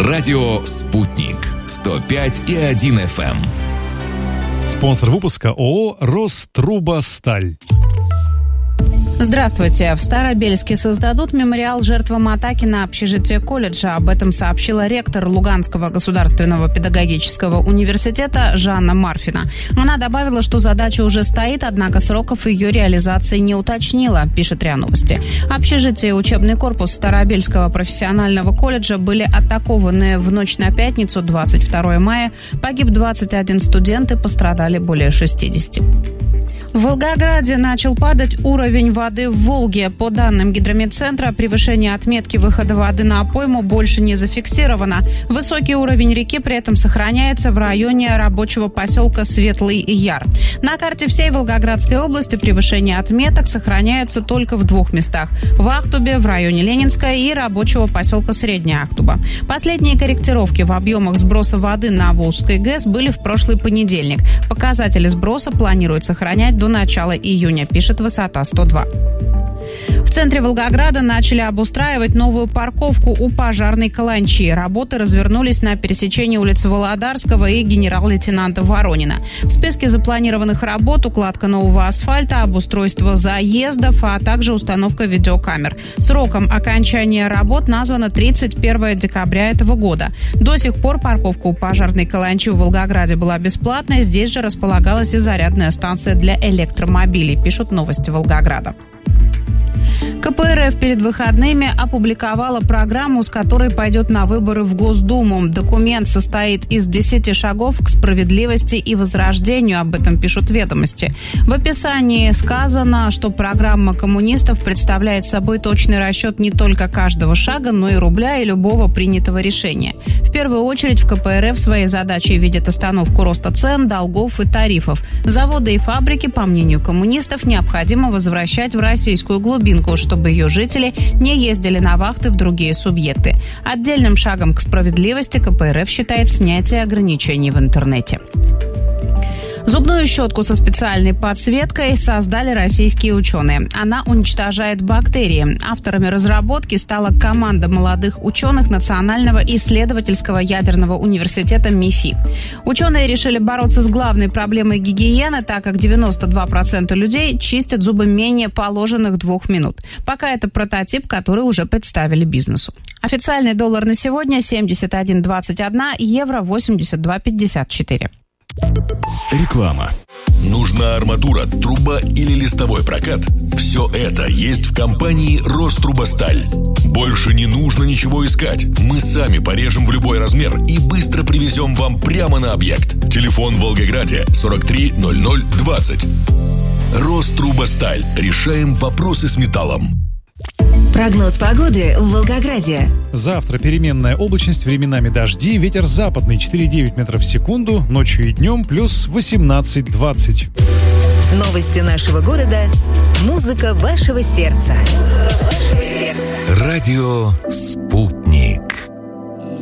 Радио «Спутник». 105,1 FM. Спонсор выпуска ООО «Рострубосталь». Здравствуйте. В Старобельске создадут мемориал жертвам атаки на общежитие колледжа. Об этом сообщила ректор Луганского государственного педагогического университета Жанна Марфина. Она добавила, что задача уже стоит, однако сроков ее реализации не уточнила, пишет РИА Новости. Общежитие и учебный корпус Старобельского профессионального колледжа были атакованы в ночь на пятницу, 22 мая. Погиб 21 студент и пострадали более 60. В Волгограде начал падать уровень воды в Волге. По данным гидрометцентра, превышение отметки выхода воды на пойму больше не зафиксировано. Высокий уровень реки при этом сохраняется в районе рабочего поселка Светлый Яр. На карте всей Волгоградской области превышение отметок сохраняются только в двух местах – в Ахтубе, в районе Ленинская, и рабочего поселка Средняя Ахтуба. Последние корректировки в объемах сброса воды на Волжской ГЭС были в прошлый понедельник. Показатели сброса планируют сохранять до начала июня, пишет «Высота 102». В центре Волгограда начали обустраивать новую парковку у пожарной каланчи. Работы развернулись на пересечении улиц Володарского и генерал-лейтенанта Воронина. В списке запланированных работ укладка нового асфальта, обустройство заездов, а также установка видеокамер. Сроком окончания работ названо 31 декабря этого года. До сих пор парковка у пожарной каланчи в Волгограде была бесплатной. Здесь же располагалась и зарядная станция для электромобилей, пишут «Новости Волгограда». КПРФ перед выходными опубликовала программу, с которой пойдет на выборы в Госдуму. Документ состоит из 10 шагов к справедливости и возрождению, об этом пишут «Ведомости». В описании сказано, что программа коммунистов представляет собой точный расчет не только каждого шага, но и рубля и любого принятого решения. В первую очередь в КПРФ своей задачей видят остановку роста цен, долгов и тарифов. Заводы и фабрики, по мнению коммунистов, необходимо возвращать в российскую глубинку, чтобы ее жители не ездили на вахты в другие субъекты. Отдельным шагом к справедливости КПРФ считает снятие ограничений в интернете. Зубную щетку со специальной подсветкой создали российские ученые. Она уничтожает бактерии. Авторами разработки стала команда молодых ученых Национального исследовательского ядерного университета МИФИ. Ученые решили бороться с главной проблемой гигиены, так как 92% людей чистят зубы менее положенных 2 минут. Пока это прототип, который уже представили бизнесу. Официальный доллар на сегодня 71,21, евро 82,54. Реклама. Нужна арматура, труба или листовой прокат? Все это есть в компании «Рострубосталь». Больше не нужно ничего искать. Мы сами порежем в любой размер и быстро привезем вам прямо на объект. Телефон в Волгограде 43 00 20. «Рострубосталь». Решаем вопросы с металлом. Прогноз погоды в Волгограде. Завтра переменная облачность, временами дожди, ветер западный 4,9 метров в секунду, ночью и днем плюс 18-20. Новости нашего города. Музыка вашего сердца. Радио «Спутник».